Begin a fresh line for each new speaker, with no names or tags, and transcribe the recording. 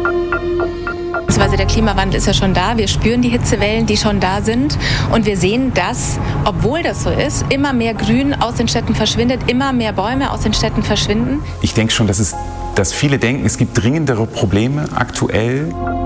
Der Klimawandel ist ja schon da. Wir spüren die Hitzewellen, die schon da sind. Und wir sehen, dass, obwohl das so ist, immer mehr Grün aus den Städten verschwindet, immer mehr Bäume aus den Städten verschwinden.
Ich denke schon, dass viele denken, es gibt dringendere Probleme aktuell.